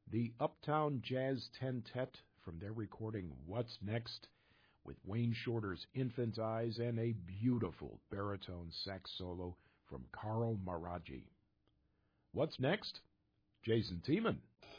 the Uptown Jazz Tentet from their recording What's Next, with Wayne Shorter's Infant Eyes and a beautiful baritone sax solo from Carl Maraggi. What's next? Jason Tiemann.